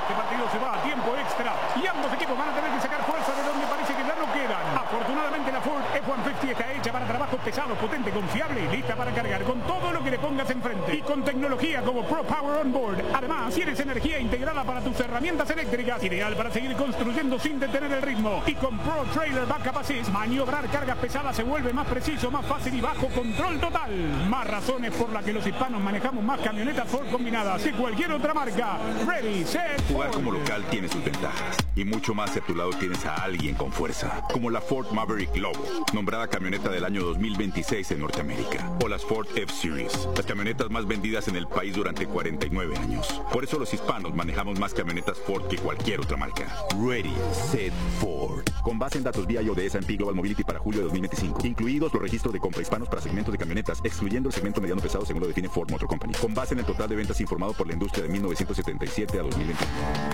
Este partido se va a tiempo extra y ambos equipos van a tener que sacar fuerza de donde parece que ya no quedan. Afortunadamente la Ford F-150 está hecha para trabajos pesados, potente, confiable y lista para cargar con todo lo que le pongas enfrente. Y con tecnología como Pro Power On Board. Además, tienes energía integrada para tus herramientas eléctricas, ideal para seguir construyendo sin detener el ritmo. Y con Pro Trailer Backup Assist, maniobrar cargas pesadas se vuelve más preciso, más fácil y bajo control total. Más razones por las que los hispanos manejamos más camionetas Ford combinadas que cualquier otra marca. Ready, set, Jugar Ford. como local tiene sus ventajas. Y mucho más si a tu lado tienes a alguien con fuerza. Como la Ford Maverick Lobo, nombrada camioneta del año 2026 en Norteamérica. O las Ford F-Series, las camionetas más vendidas en el país durante 49 años. Por eso los hispanos manejamos más camionetas Ford que cualquier otra marca. Ready, set, Ford. Con base en datos VIO de S&P Global Mobility para julio de 2025. Incluidos los registros de compra hispanos para segmentos de camionetas, excluyendo el segmento mediano pesado según lo define Ford Motor Company. Con base en el total de ventas informado por la industria de 1977 a 2021.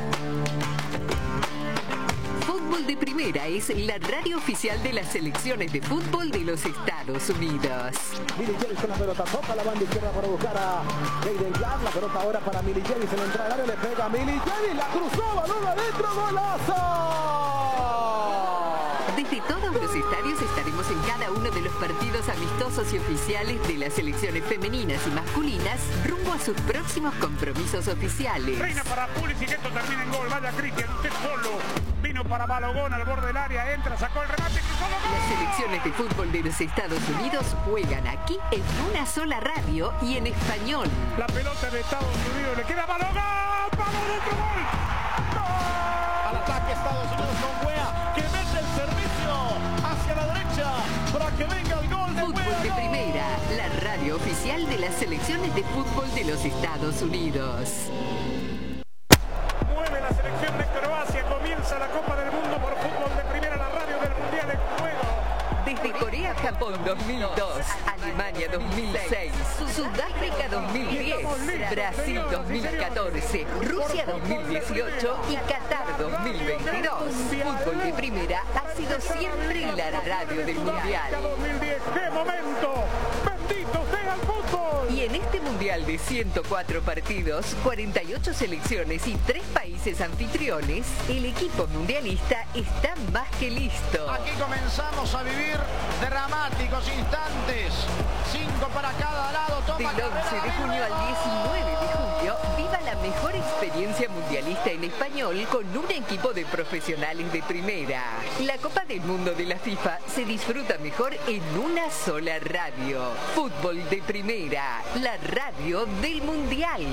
Fútbol de Primera es la radio oficial de las selecciones de fútbol de los Estados Unidos. Milicevic con la pelota, toca la banda izquierda para buscar a Jaden Clark. La pelota ahora para Milicevic en la entrada del área, le pega a Milicevic, la cruzó, balón adentro, golazo. Desde todos los estadios estaremos en cada uno de los partidos amistosos y oficiales de las selecciones femeninas y masculinas rumbo a sus próximos compromisos oficiales. Reina para Pulisic, esto termina en gol. Vaya Cristian, usted solo. Vino para Balogón al borde del área, entra, sacó el remate, cruzó el gol. Las selecciones de fútbol de los Estados Unidos juegan aquí en una sola radio y en español. La pelota de Estados Unidos le queda a Balogón. ¡Vamos, otro gol! ¡Gol! Al ataque Estados Unidos con Wea, que mete el servicio hacia la derecha para que venga el gol de Fútbol Wea. de ¡Gol! Primera, la radio oficial de las selecciones de fútbol de los Estados Unidos. Mueve la selección de Croacia, comienza la Copa del Mundo por Fútbol de Primera, la radio del Mundial en juego. Desde Corea, Japón 2002, Alemania 2006, Sudáfrica 2010, Brasil 2014, Rusia 2018 y Qatar 2022. Fútbol de Primera ha sido siempre la radio del Mundial. 2010, ¡qué momento! ¡Bendito sea el fútbol! Y en este Mundial de 104 partidos, 48 selecciones y 3 países anfitriones, el equipo mundialista está más que listo. Aquí comenzamos a vivir dramáticos instantes. 5 para cada lado. Del 11 de junio al 19 de julio, viva la mejor experiencia mundialista en español con un equipo de profesionales de primera. La Copa del Mundo de la FIFA se disfruta mejor en una sola radio. Fútbol de Primera, la radio del Mundial.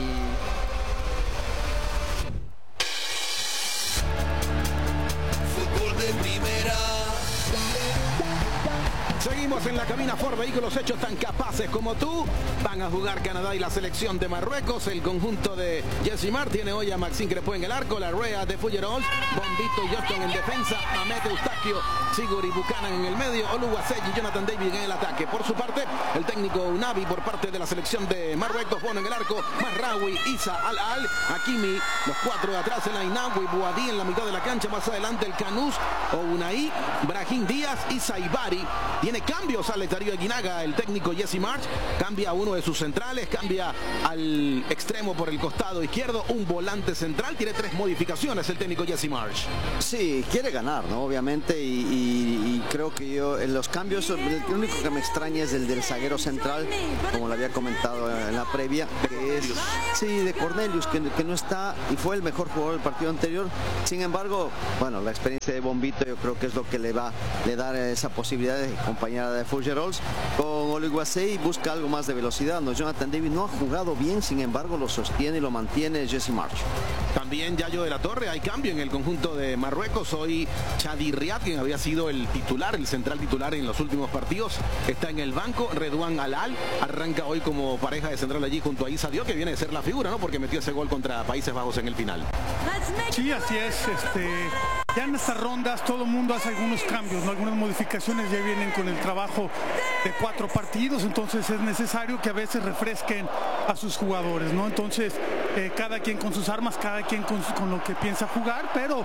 Fútbol de Primera. Seguimos en la cabina Ford, vehículos hechos tan capaces como tú. Van a jugar Canadá y la selección de Marruecos. El conjunto de Jesse Martin tiene hoy a Maxime Crepeau en el arco, la Rea de Fullerols, Bombito y Johnston en defensa, Ahmed Eustaquio, Sigurd Buchanan en el medio, Oluwaseyi y Jonathan David en el ataque. Por su parte, el técnico Unabi por parte de la selección de Marruecos pone en el arco Marraoui, Isa Al-Al, Hakimi, los 4 de atrás, el Ainawi, Boadí en la mitad de la cancha, más adelante el Canús, Ounaí, Brahim Díaz y Saibari. Tiene cambios Alex Darío Aguinaga, el técnico Jesse March, cambia a uno de sus centrales, cambia al extremo por el costado izquierdo, un volante central, tiene 3 modificaciones el técnico Jesse March. Sí, quiere ganar, ¿no? Obviamente, y creo que yo en los cambios, el único que me extraña es el del zaguero central, como lo había comentado en la previa, que es, sí, de Cornelius, que no está y fue el mejor jugador del partido anterior. Sin embargo, bueno, la experiencia de Bombito yo creo que es lo que le da esa posibilidad de compañera de Fulgerols. Con Oluwaseyi busca algo más de velocidad, ¿no? Jonathan David no ha jugado bien, sin embargo lo sostiene y lo mantiene Jesse March. También Yayo de la Torre, hay cambio en el conjunto de Marruecos. Hoy Chadi Riad, quien había sido el titular, el central titular en los últimos partidos, está en el banco. Redouan Al-Al arranca hoy como pareja de central allí junto a Issa Diop, que viene de ser la figura, ¿no? Porque metió ese gol contra Países Bajos en el final. Sí, así es. Ya en estas rondas todo el mundo hace algunos cambios, ¿no? Algunas modificaciones ya vienen con el trabajo de 4 partidos, entonces es necesario que a veces refresquen a sus jugadores, ¿no? Entonces cada quien con sus armas, cada quien con lo que piensa jugar, pero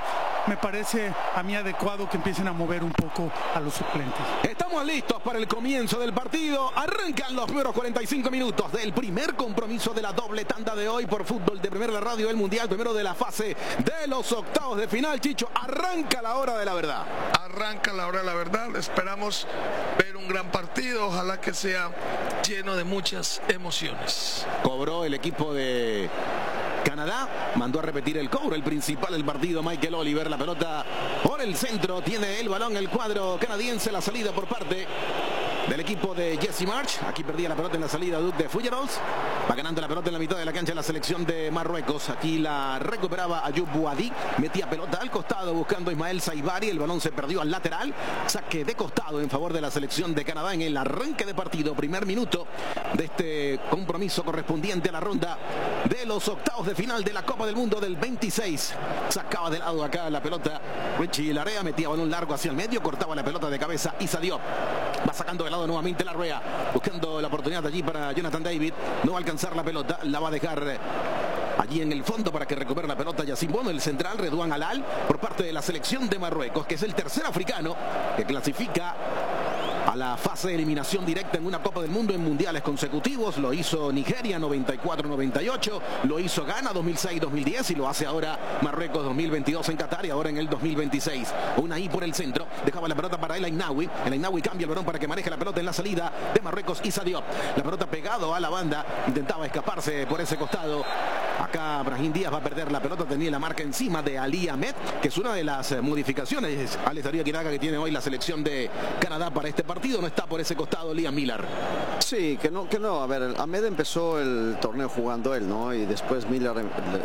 me parece a mí adecuado que empiecen a mover un poco a los suplentes. Estamos listos para el comienzo del partido. Arrancan los primeros 45 minutos del primer compromiso de la doble tanda de hoy por Fútbol de Primera, la radio del Mundial, primero de la fase de los octavos de final. Chicho, arranca la hora de la verdad. Arranca la hora de la verdad. Esperamos ver un gran partido. Ojalá que sea lleno de muchas emociones. Cobró el equipo de Canadá, mandó a repetir el cobro, el principal del partido, Michael Oliver. La pelota por el centro, tiene el balón el cuadro canadiense, la salida por parte del equipo de Jesse March. Aquí perdía la pelota en la salida Duke de Fougerols. Va ganando la pelota en la mitad de la cancha la selección de Marruecos. Aquí la recuperaba Ayoub Boadi. Metía pelota al costado buscando a Ismael Saibari. El balón se perdió al lateral. Saque de costado en favor de la selección de Canadá en el arranque de partido. Primer minuto de este compromiso correspondiente a la ronda de los octavos de final de la Copa del Mundo del 26. Sacaba de lado acá la pelota Richie Larea. Metía balón largo hacia el medio. Cortaba la pelota de cabeza Issa Diop. Va sacando de lado nuevamente Larrea, buscando la oportunidad allí para Jonathan David. No va a alcanzar la pelota, la va a dejar allí en el fondo para que recupere la pelota Yacine Bono, el central Redouane Alal, por parte de la selección de Marruecos, que es el tercer africano que clasifica a la fase de eliminación directa en una Copa del Mundo en mundiales consecutivos. Lo hizo Nigeria 94-98, lo hizo Ghana 2006-2010 y lo hace ahora Marruecos 2022 en Qatar y ahora en el 2026. Unai por el centro, dejaba la pelota para El Ainaoui. El Ainaoui cambia el balón para que maneje la pelota en la salida de Marruecos. Issa Diop, la pelota pegado a la banda, intentaba escaparse por ese costado. Acá Brahim Díaz va a perder la pelota, tenía la marca encima de Ali Ahmed, que es una de las modificaciones, Alex Darío Quiraga, que tiene hoy la selección de Canadá para este partido. No está por ese costado Liam Miller. Sí, que no. A ver, Ahmed empezó el torneo jugando él, ¿no? Y después Miller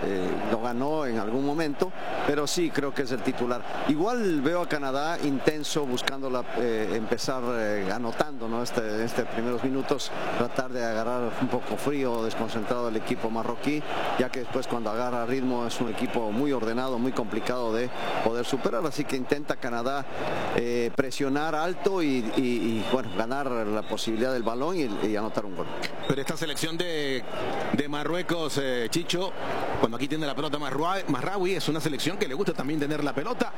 lo ganó en algún momento, pero sí, creo que es el titular. Igual veo a Canadá intenso, buscando empezar anotando, ¿no? Este primeros minutos, tratar de agarrar un poco frío, desconcentrado el equipo marroquí, ya que después cuando agarra ritmo es un equipo muy ordenado, muy complicado de poder superar. Así que intenta Canadá presionar alto y bueno, ganar la posibilidad del balón y anotar un gol. Pero esta selección de Marruecos, Chicho, cuando aquí tiene la pelota Mazraoui, es una selección que le gusta también tener la pelota.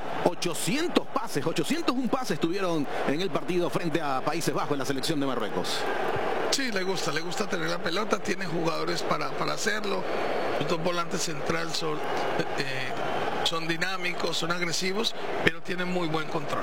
801 pases tuvieron en el partido frente a Países Bajos en la selección de Marruecos. Sí, le gusta tener la pelota, tiene jugadores para hacerlo. Los dos volantes centrales son dinámicos, son agresivos, pero tienen muy buen control.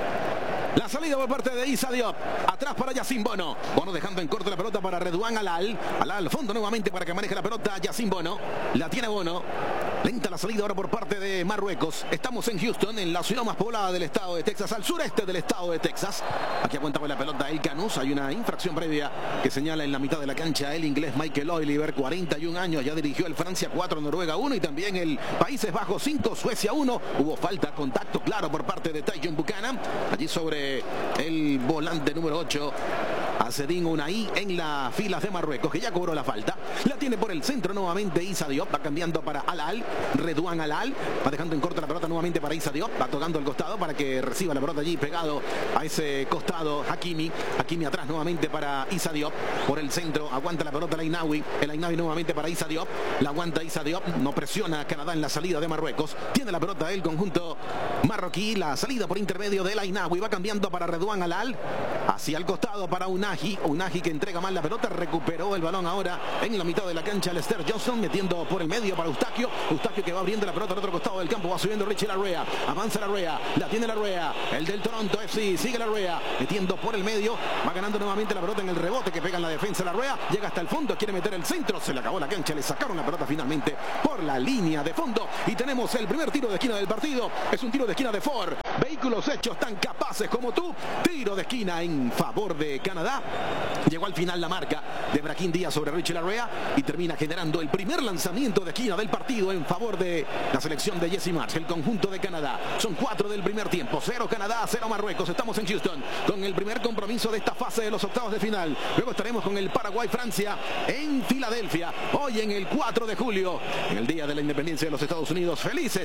La salida por parte de Issa Diop. Atrás para Yacine Bono. Bono dejando en corto la pelota para Redouane Alal. Alal al fondo nuevamente para que maneje la pelota Yacine Bono. La tiene Bono. Lenta la salida ahora por parte de Marruecos. Estamos en Houston, en la ciudad más poblada del estado de Texas, al sureste del estado de Texas. Aquí aguanta con la pelota El Canus. Hay una infracción previa que señala en la mitad de la cancha el inglés Michael Oliver, 41 años. Ya dirigió el Francia 4, Noruega 1 y también el Países Bajos 5, Suecia 1. Hubo falta, contacto claro por parte de Tajon Buchanan. Allí sobre el volante número 8, Azzedine Ounahi, en las filas de Marruecos, que ya cobró la falta. La tiene por el centro nuevamente Issa Diop. Va cambiando para Alal, Redouane Alal. Va dejando en corto la pelota nuevamente para Issa Diop. Va tocando el costado para que reciba la pelota allí pegado a ese costado Hakimi. Hakimi atrás nuevamente para Issa Diop. Por el centro aguanta la pelota el Ainaoui. El Ainaoui nuevamente para Issa Diop. La aguanta Issa Diop. No presiona Canadá en la salida de Marruecos. Tiene la pelota el conjunto marroquí. La salida por intermedio del Ainaoui. Va cambiando para Redouane Alal. Hacia el costado para Ounahi. Ounahi que entrega mal la pelota. Recuperó el balón ahora en la mitad de la cancha Lester Johnson, metiendo por el medio para Eustaquio. Eustaquio que va abriendo la pelota al otro costado del campo. Va subiendo Richie Larrea. Avanza Larrea. La tiene Larrea. El del Toronto FC. Sigue Larrea. Metiendo por el medio. Va ganando nuevamente la pelota en el rebote que pega en la defensa Larrea. Llega hasta el fondo. Quiere meter el centro. Se le acabó la cancha. Le sacaron la pelota finalmente por la línea de fondo. Y tenemos el primer tiro de esquina del partido. Es un tiro de esquina de Ford. Vehículos hechos tan capaces como tú. Tiro de esquina en favor de Canadá. Llegó al final la marca de Brahim Díaz sobre Richie Larrea y termina generando el primer lanzamiento de esquina del partido en favor de la selección de Jesse March, el conjunto de Canadá. Son 4 del primer tiempo, 0 Canadá, 0 Marruecos. Estamos en Houston con el primer compromiso de esta fase de los octavos de final. Luego estaremos con el Paraguay-Francia en Filadelfia, hoy en el 4 de julio, en el día de la independencia de los Estados Unidos. Felices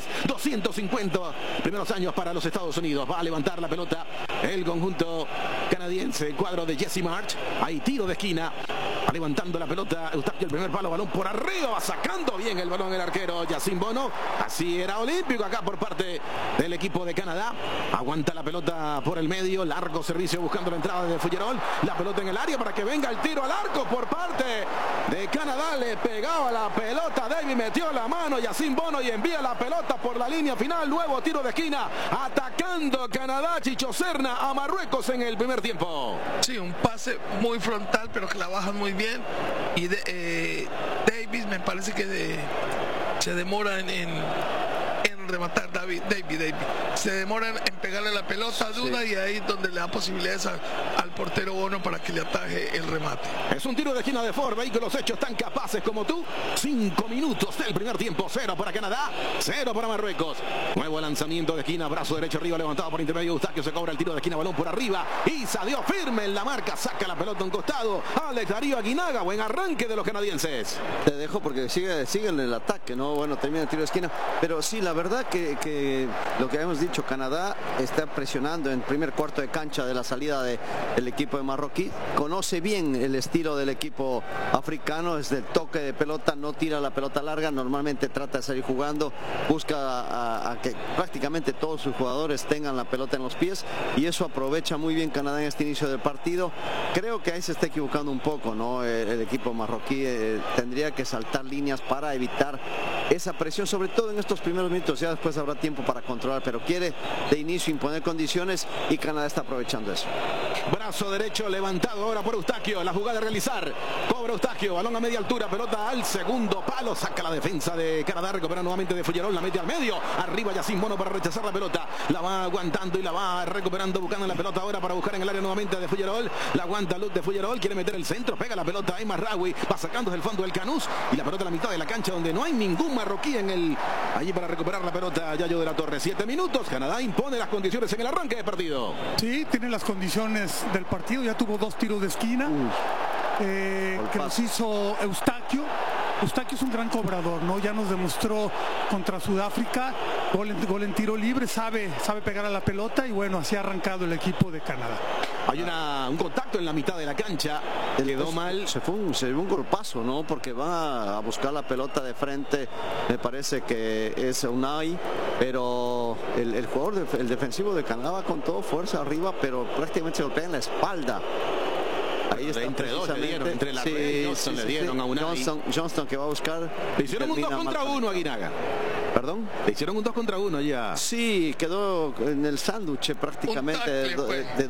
250 primeros años para los Estados Unidos. Va a levantar la pelota el conjunto canadiense, el cuadro de Jesse March. Hay tiro de esquina. levantando la pelota Eustaquio, el primer palo, balón por arriba, va sacando bien el balón el arquero Yacine Bono. Así era olímpico acá por parte del equipo de Canadá. Aguanta la pelota por el medio, largo servicio buscando la entrada de Fuggerol. La pelota en el área para que venga el tiro al arco por parte de Canadá. Le pegaba la pelota, David metió la mano Yacine Bono y envía la pelota por la línea final. Nuevo tiro de esquina, atacando Canadá, Chicho Serna a Marruecos en el primer tiempo. Sí, un pase muy frontal, pero que la bajan muy bien. Y Davis me parece que se demora en rematar. David se demora en pegarle la pelota a Duda, sí. Y ahí es donde le da posibilidades al portero Bono para que le ataje el remate. Es un tiro de esquina de Ford. Vehículos hechos tan capaces como tú. 5 minutos del primer tiempo. 0 para Canadá, 0 para Marruecos. Nuevo lanzamiento de esquina, brazo derecho arriba levantado por intermedio. Eustaquio se cobra el tiro de esquina, balón por arriba. Isa dio firme en la marca, saca la pelota a un costado. Alex Darío Aguinaga, buen arranque de los canadienses. Te dejo porque siguen el ataque, ¿no? Bueno, termina el tiro de esquina. Pero sí, la verdad que lo que habíamos dicho, Canadá está presionando en primer cuarto de cancha de la salida del equipo de Marroquí. Conoce bien el estilo del equipo africano, es del toque de pelota, no tira la pelota larga, normalmente trata de salir jugando, busca a que prácticamente todos sus jugadores tengan la pelota en los pies, y eso aprovecha muy bien Canadá en este inicio del partido. Creo que ahí se está equivocando un poco, ¿no? El equipo marroquí tendría que saltar líneas para evitar esa presión, sobre todo en estos primeros minutos. Ya después habrá tiempo para controlar, pero quiere de inicio imponer condiciones y Canadá está aprovechando eso. Brazo derecho levantado ahora por Eustaquio, la jugada a realizar, cobra Eustaquio, balón a media altura, pelota al segundo palo, saca la defensa de Canadá, recupera nuevamente de Fuggerol, la mete al medio, arriba Yacine Bono para rechazar la pelota, la va aguantando y la va recuperando, buscando la pelota ahora para buscar en el área nuevamente de Fuggerol, la aguanta Luke de Fuggerol, quiere meter el centro, pega la pelota a Emma Rawi, va sacando desde el fondo del Canús y la pelota a la mitad de la cancha donde no hay ningún marroquí allí para recuperar la pelota. Yayo de la Torre, 7 minutos, Canadá impone las condiciones en el arranque de partido. Sí, tiene las condiciones del partido, ya tuvo 2 tiros de esquina que los hizo Eustaquio. Eustaquio es un gran cobrador, ¿no? Ya nos demostró contra Sudáfrica, gol en tiro libre, sabe pegar a la pelota, y bueno, así ha arrancado el equipo de Canadá. Hay un contacto en la mitad de la cancha, quedó mal. Se fue un golpazo, ¿no? Porque va a buscar la pelota de frente, me parece que es Unai, pero el jugador, el defensivo de Canadá va con todo fuerza arriba, pero prácticamente se golpea en la espalda. Ahí está, entre dos le dieron, entre la red, Johnston le dieron a Unai. Johnston que va a buscar. Le hicieron un 2 contra 1 a Aguinaga. ¿Perdón? Le hicieron un 2 contra 1 ya. Sí, quedó en el sándwich prácticamente de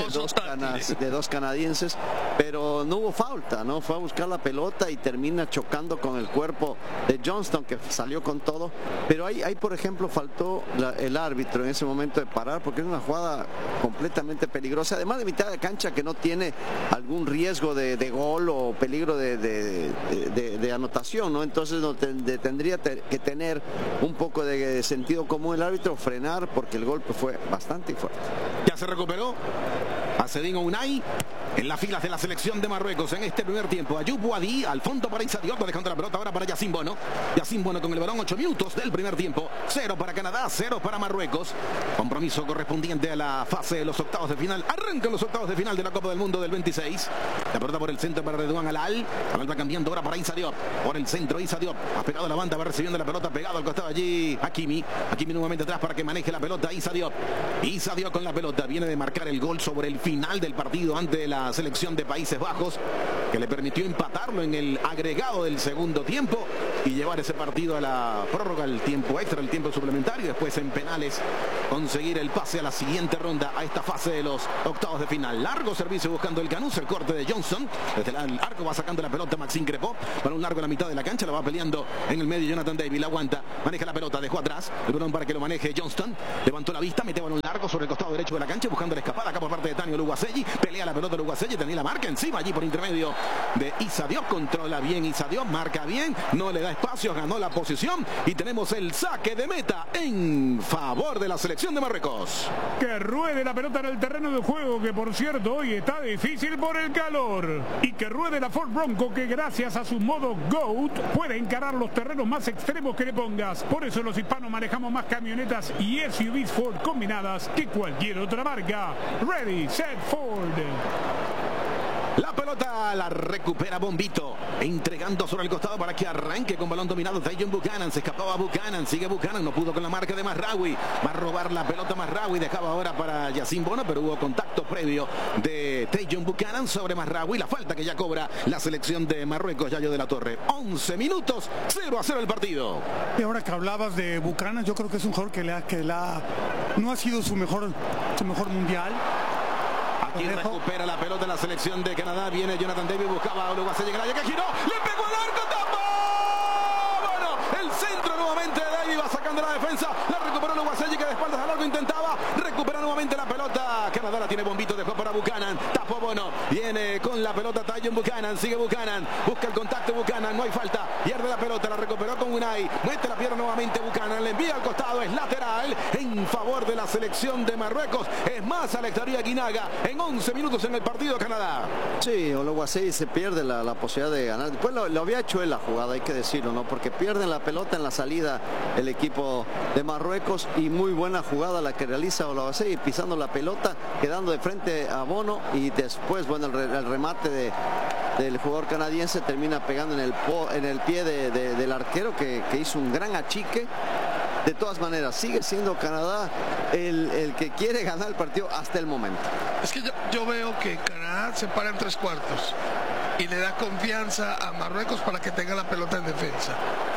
dos canadienses, pero no hubo falta, ¿no? Fue a buscar la pelota y termina chocando con el cuerpo de Johnston, que salió con todo. Pero ahí por ejemplo, faltó el árbitro en ese momento de parar, porque es una jugada completamente peligrosa, además de mitad de cancha que no tiene algún riesgo de gol o peligro de anotación, ¿no? Entonces tendría que tener un poco de sentido común el árbitro, frenar, porque el golpe fue bastante fuerte. Ya se recuperó Azzedine Ounahi en las filas de la selección de Marruecos en este primer tiempo. Ayoub Boadi al fondo para Issa Diop, dejando la pelota ahora para Yacine Bono. Yacine Bono con el balón, 8 minutos del primer tiempo. 0 para Canadá, 0 para Marruecos. Compromiso correspondiente a la fase de los octavos de final. Arrancan los octavos de final de la Copa del Mundo del 26. La pelota por el centro para Redouane Alal. Alal va cambiando ahora para Issa Diop. Por el centro Issa Diop. Ha pegado la banda, va recibiendo la pelota, pegado al costado allí Hakimi. Hakimi nuevamente atrás para que maneje la pelota Issa Diop. Issa Diop con la pelota. Viene de marcar el gol sobre el final del partido ante la selección de Países Bajos, que le permitió empatarlo en el agregado del segundo tiempo y llevar ese partido a la prórroga, el tiempo extra, el tiempo suplementario, y después en penales conseguir el pase a la siguiente ronda, a esta fase de los octavos de final. Largo servicio buscando el Canús, el corte de Johnston, desde el arco va sacando la pelota Maxime Crépeau, para un largo en la mitad de la cancha, la va peleando en el medio Jonathan David, la aguanta, maneja la pelota, dejó atrás, el balón para que lo maneje Johnston, levantó la vista, mete balón largo sobre el costado derecho de la cancha, buscando la escapada acá por parte de Tanio Luguaselli, pelea la pelota Luguaselli, tenía la marca encima allí por intermedio de Issa Diop, controla bien Issa Diop, marca bien, no le da espacio, ganó la posición y tenemos el saque de meta en favor de la selección de Marruecos. Que ruede la pelota en el terreno de juego, que por cierto hoy está difícil por el calor, y que ruede la Ford Bronco, que gracias a su modo GOAT puede encarar los terrenos más extremos que le pongas. Por eso los hispanos manejamos más camionetas y SUVs Ford combinadas que cualquier otra marca. Ready, set, Ford. La pelota la recupera Bombito, entregando sobre el costado para que arranque con balón dominado. Tajon Buchanan, se escapaba Buchanan, sigue Buchanan, no pudo con la marca de Mazraoui. Va a robar la pelota Mazraoui, dejaba ahora para Yacine Bono, pero hubo contacto previo de Tajon Buchanan sobre Mazraoui. La falta que ya cobra la selección de Marruecos, Yayo de la Torre. 11 minutos, 0-0 el partido. Y ahora que hablabas de Buchanan, yo creo que es un jugador que no ha sido su mejor mundial. Aquí recupera la pelota la selección de Canadá. Viene Jonathan David, buscaba a Uruguay, llega que giró, le pegó al arco, tapó. Bueno, el centro nuevamente de David, va sacando la defensa, la recuperó Uruguay, que de espaldas al arco intentaba, recupera nuevamente la pelota. Canadá la tiene Bombito, dejó para Buchanan, tapó Bono, viene con la pelota Tajon Buchanan, sigue Buchanan, busca el contacto Buchanan, no hay falta, pierde la pelota, la recuperó con Unai, mete la pierna nuevamente Buchanan, le envía al costado, es lateral en favor de la selección de Marruecos. Es más, Alexandria Guinaga en 11 minutos en el partido Canadá. Sí, Oluwaseyi se pierde la posibilidad de ganar. Después lo había hecho él la jugada, hay que decirlo, ¿no? Porque pierden la pelota en la salida el equipo de Marruecos, y muy buena jugada la que realiza Oluwaseyi, pisando la pelota, quedando de frente a Bono, y después, bueno, el remate del jugador canadiense termina pegando en el pie del arquero que hizo un gran achique. De todas maneras, sigue siendo Canadá el que quiere ganar el partido hasta el momento. Es que yo veo que Canadá se para en 3 cuartos y le da confianza a Marruecos para que tenga la pelota en defensa.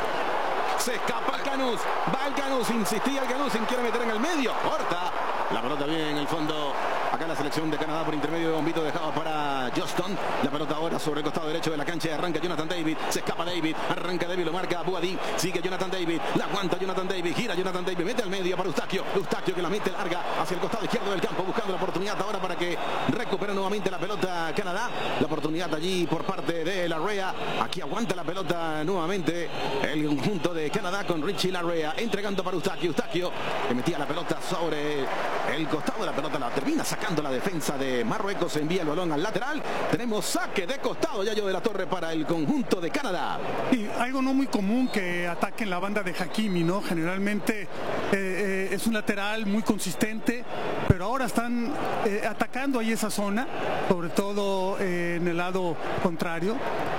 Se escapa el Canús, va el Canús, insistía el Canús, sin quiere meter en el medio, corta. La pelota viene en el fondo, acá la selección de Canadá por intermedio de Bombito, dejaba para Johnston. La pelota ahora sobre el costado derecho de la cancha, arranca Jonathan David, se escapa David, arranca David, lo marca Bouhaddi, sigue Jonathan David, la aguanta Jonathan David, gira Jonathan David, mete al medio para Eustaquio que la mete larga hacia el costado izquierdo del campo, buscando la oportunidad ahora para que recupere nuevamente la pelota Canadá. La oportunidad allí por parte de Larrea, aquí aguanta la pelota nuevamente el conjunto de Canadá con Richie Larrea, entregando para Eustaquio que metía la pelota sobre el costado de la pelota, la termina sacando la defensa de Marruecos, envía el balón al lateral. Tenemos saque de costado, Yayo de la Torre, para el conjunto de Canadá. Y algo no muy común que ataquen la banda de Hakimi, ¿no? Generalmente es un lateral muy consistente, pero ahora están atacando ahí esa zona, sobre todo en el lado contrario.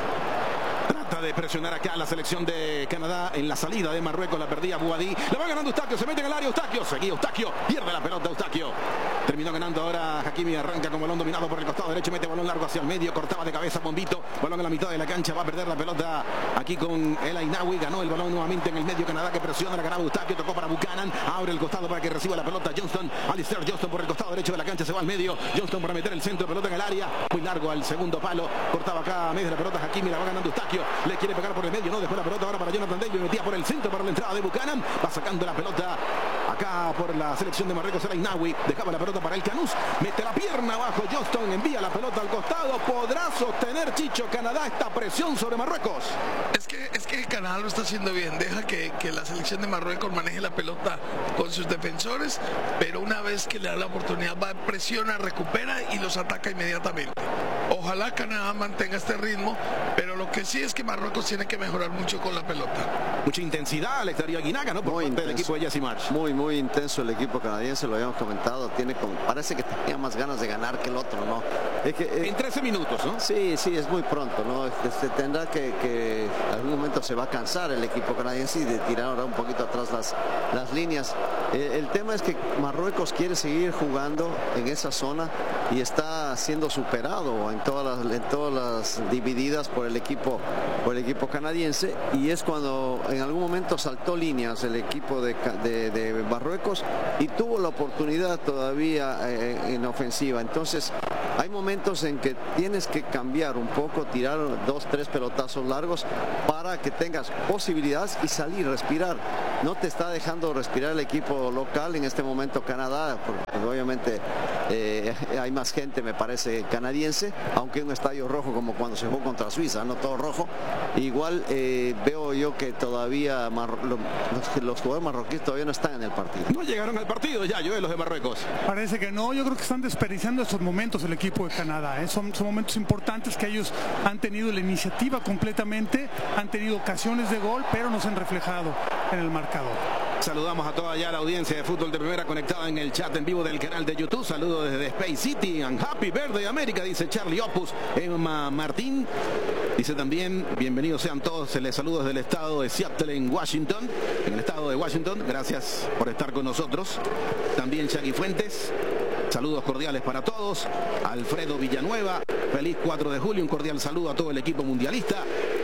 Trata de presionar acá la selección de Canadá en la salida de Marruecos, la perdía Bouhaddi, la va ganando Eustaquio, se mete en el área seguía Eustaquio, pierde la pelota Eustaquio, terminó ganando ahora Hakimi, arranca con balón dominado por el costado derecho, mete balón largo hacia el medio, cortaba de cabeza Bombito, balón en la mitad de la cancha, va a perder la pelota aquí con El Ainaoui, ganó el balón nuevamente en el medio Canadá, que presiona, la ganaba Eustaquio, tocó para Buchanan, abre el costado para que reciba la pelota Johnston, Alistair Johnston por el costado derecho de la cancha, se va al medio, Johnston para meter el centro, pelota en el área, muy largo al segundo palo, cortaba acá a medio de la pelota Hakimi, la va ganando Eustaquio, le quiere pegar por el medio, no dejó la pelota ahora para Jonathan David, metía por el centro para la entrada de Buchanan, va sacando la pelota acá por la selección de Marruecos, El Ainaoui, dejaba la pelota para el Canús, mete la pierna abajo Johnston, envía la pelota al costado, podrá sostener Chicho Canadá esta presión sobre Marruecos. Es que Canadá lo está haciendo bien, deja que la selección de Marruecos maneje la pelota con sus defensores, pero una vez que le da la oportunidad va, presiona, recupera y los ataca inmediatamente. Ojalá Canadá mantenga este ritmo, pero lo que sí es que Marruecos tiene que mejorar mucho con la pelota. Mucha intensidad, Alexandria Guinaga, ¿no? Por parte del equipo de Jesse Marsch. Muy intenso el equipo canadiense, lo habíamos comentado, parece que tenía más ganas de ganar que el otro, ¿no? Es que, en 13 minutos, ¿no? Sí, es muy pronto, ¿no? Tendrá que en algún momento se va a cansar el equipo canadiense y de tirar ahora un poquito atrás las líneas. El tema es que Marruecos quiere seguir jugando en esa zona y está siendo superado en todas las divididas por el equipo canadiense, y es cuando en algún momento saltó líneas el equipo de Marruecos y tuvo la oportunidad todavía en ofensiva. Entonces hay momentos en que tienes que cambiar un poco, tirar 2-3 pelotazos largos para que tengas posibilidades y salir, respirar. No te está dejando respirar el equipo local en este momento Canadá, porque obviamente hay más gente, me parece, canadiense, aunque en un estadio rojo como cuando se jugó contra Suiza, no todo rojo. Igual veo yo que todavía los jugadores marroquíes todavía no están en el partido. No llegaron al partido ya, los de Marruecos. Parece que no, yo creo que están desperdiciando estos momentos el equipo de Canadá. Son momentos importantes que ellos han tenido la iniciativa completamente, han tenido ocasiones de gol, pero no se han reflejado en el marcador. Saludamos a toda ya la audiencia de Fútbol de Primera conectada en el chat en vivo del canal de YouTube. Saludos desde Space City and Happy Birthday América, dice Charlie Opus. Emma Martín dice también, bienvenidos sean todos, se les saluda desde el estado de Seattle en Washington, en el estado de Washington. Gracias por estar con nosotros. También Shaggy Fuentes, saludos cordiales para todos. Alfredo Villanueva, feliz 4 de julio, un cordial saludo a todo el equipo mundialista.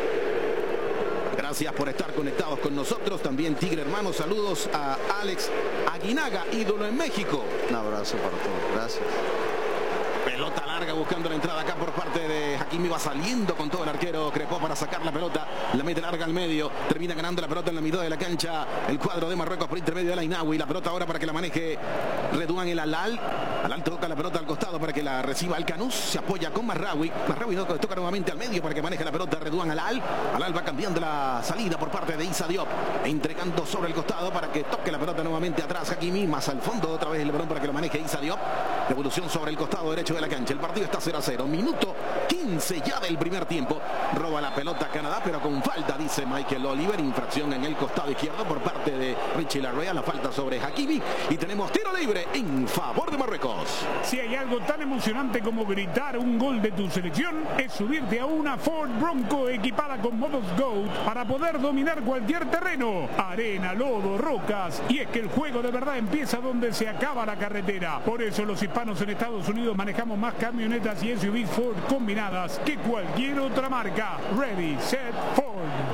Gracias por estar conectados con nosotros. También Tigre Hermano, saludos a Alex Aguinaga, ídolo en México. Un abrazo para todos, gracias. Pelota larga buscando la entrada acá por parte de Hakimi, va saliendo con todo el arquero Crepó para sacar la pelota, la mete larga al medio, termina ganando la pelota en la mitad de la cancha el cuadro de Marruecos por intermedio de la Inawi. La pelota ahora para que la maneje Redouan El Halal. Halal toca la pelota al costado para que la reciba Al Canús, se apoya con Marraoui toca nuevamente al medio para que maneje la pelota Redouan Halal. Halal va cambiando la salida por parte de Issa Diop, entregando sobre el costado para que toque la pelota nuevamente atrás Hakimi, más al fondo otra vez el balón para que lo maneje Issa Diop. Devolución sobre el costado derecho de la cancha. El partido está 0-0. Minuto 15 ya del primer tiempo. Roba la pelota Canadá, pero con falta, dice Michael Oliver. Infracción en el costado izquierdo por parte de Richie Larrea. La falta sobre Hakimi. Y tenemos tiro libre en favor de Marruecos. Si hay algo tan emocionante como gritar un gol de tu selección, es subirte a una Ford Bronco equipada con modos GOAT para poder dominar cualquier terreno. Arena, lodo, rocas. Y es que el juego de verdad empieza donde se acaba la carretera. Por eso los hispanos en Estados Unidos manejamos más camionetas y SUVs Ford combinadas que cualquier otra marca. Ready, set, Ford.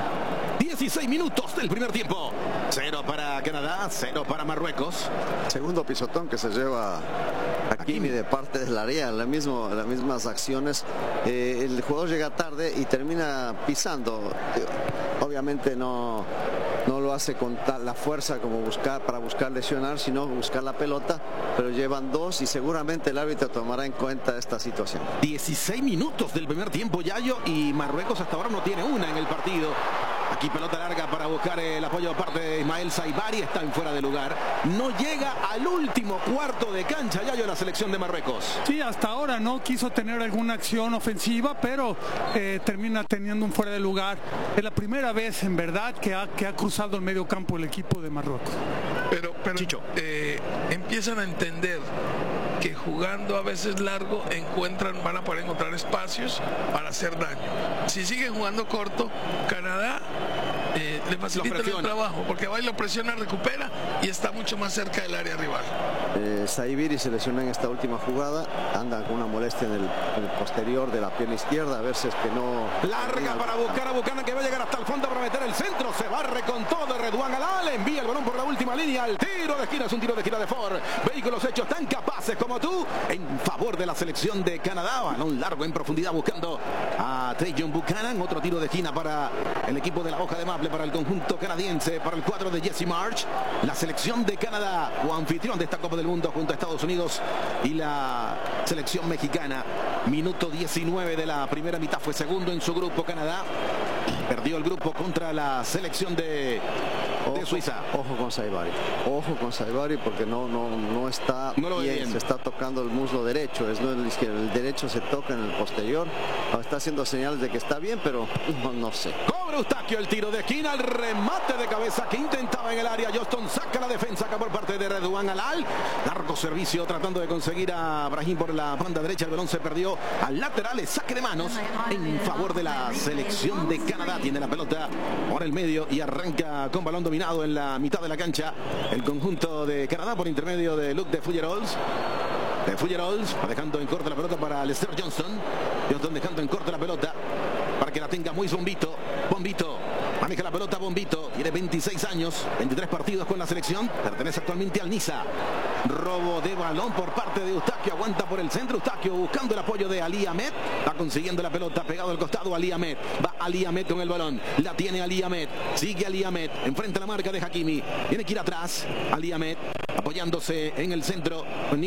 16 minutos del primer tiempo. 0 para Canadá, 0 para Marruecos. Segundo pisotón que se lleva Hakimi de parte del área, las mismas acciones. El jugador llega tarde y termina pisando. Obviamente no lo hace con la fuerza como para buscar lesionar, sino buscar la pelota, pero llevan dos y seguramente el árbitro tomará en cuenta esta situación. 16 minutos del primer tiempo, Yayo, y Marruecos hasta ahora no tiene una en el partido. Aquí pelota larga para buscar el apoyo de parte de Ismael Saibari, está en fuera de lugar. No llega al último cuarto de cancha, Yayo, la selección de Marruecos. Sí, hasta ahora no quiso tener alguna acción ofensiva, pero termina teniendo un fuera de lugar. Es la primera vez, en verdad, que ha cruzado el medio campo el equipo de Marruecos. Pero Chicho, empiezan a entender que jugando a veces largo van a poder encontrar espacios para hacer daño. Si siguen jugando corto, Canadá le facilita el trabajo, porque va y lo presiona, recupera y está mucho más cerca del área rival. Saibiri se lesionó en esta última jugada, anda con una molestia en el posterior de la pierna izquierda, a ver si es que no... Larga para buscar a Buchanan, que va a llegar hasta el fondo para meter el centro, se barre con todo Redouan Halal, envía el balón por la última línea, al tiro de esquina, es un tiro de esquina de Ford. Vehículos hechos tan capaces como tú, en favor de la selección de Canadá. Balón largo en profundidad buscando a Trajan Buchanan, otro tiro de esquina para el equipo de la hoja de Maple, para el conjunto canadiense, para el cuadro de Jesse March. La selección de Canadá, o anfitrión de esta Copa del Mundo junto a Estados Unidos y la selección mexicana. Minuto 19 de la primera mitad, fue segundo en su grupo Canadá. Perdió el grupo contra la selección de Suiza. Ojo con Saibari porque no está bien, se está tocando el muslo derecho, es no el izquierdo, el derecho se toca en el posterior. Está haciendo señales de que está bien, pero no sé. Cobra Eustaquio el tiro de esquina, el remate de cabeza que intentaba en el área. Johnston saca la defensa acá por parte de Redouan Halal. Largo servicio tratando de conseguir a Brahim por la banda derecha. El balón se perdió al lateral, es saque de manos en favor de la selección de Canadá. Tiene la pelota por el medio y arranca con balón dominado en la mitad de la cancha el conjunto de Canadá por intermedio de Luc de Fouillols. Va dejando en corto la pelota para Lester Johnston. Johnston dejando en corto la pelota para que la tenga muy Bombito. Maneja la pelota Bombito. Tiene 26 años, 23 partidos con la selección. Pertenece actualmente al Niza. Robo de balón por parte de Eustaquio. Aguanta por el centro. Eustaquio buscando el apoyo de Ali Ahmed. Va consiguiendo la pelota pegado al costado. Ali Ahmed. Va Ali Ahmed con el balón. La tiene Ali Ahmed. Sigue Ali Ahmed. Enfrenta la marca de Hakimi. Tiene que ir atrás. Ali Ahmed apoyándose en el centro.